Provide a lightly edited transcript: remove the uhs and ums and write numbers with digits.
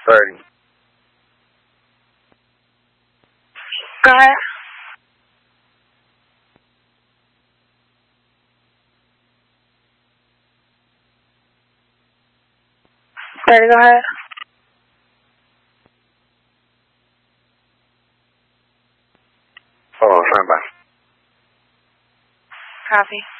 30. Go ahead. Ready, go ahead. Hold on, stand by. Copy.